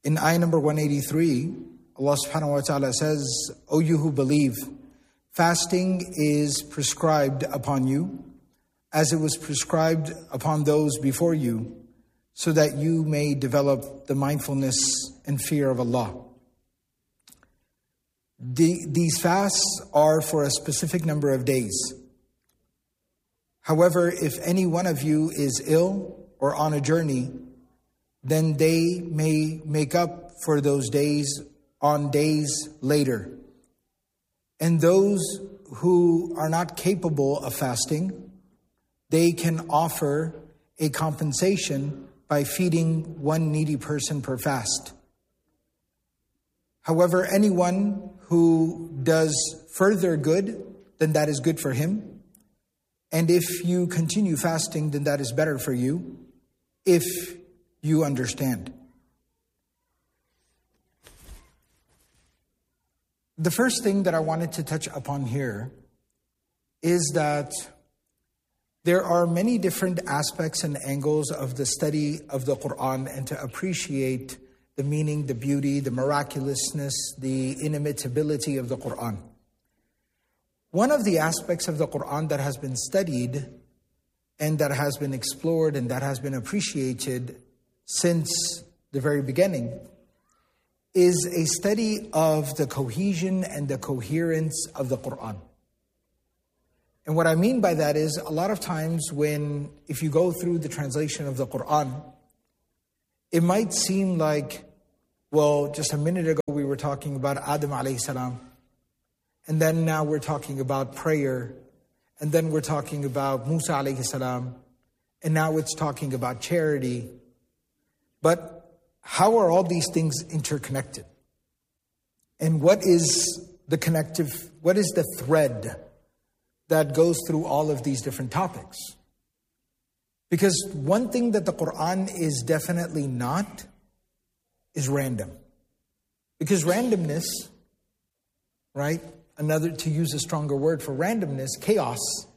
In ayah number 183, Allah subhanahu wa ta'ala says, O you who believe, fasting is prescribed upon you as it was prescribed upon those before you, so that you may develop the mindfulness and fear of Allah. These fasts are for a specific number of days. However, if any one of you is ill or on a journey, then they may make up for those days on days later. And those who are not capable of fasting, they can offer a compensation by feeding one needy person per fast. However, anyone who does further good, then that is good for him. And if you continue fasting, then that is better for you, if you understand. The first thing that I wanted to touch upon here is that there are many different aspects and angles of the study of the Quran, and to appreciate the meaning, the beauty, the miraculousness, the inimitability of the Quran. One of the aspects of the Quran that has been studied and that has been explored and that has been appreciated since the very beginning is a study of the cohesion and the coherence of the Quran. And what I mean by that is, a lot of times if you go through the translation of the Quran, it might seem like, well, just a minute ago we were talking about Adam alayhi salam, and then now we're talking about prayer, and then we're talking about Musa alayhi salam, and now it's talking about charity. But how are all these things interconnected? And what is the thread that goes through all of these different topics? Because one thing that the Quran is definitely not is random. Because randomness, right? To use a stronger word for randomness, chaos,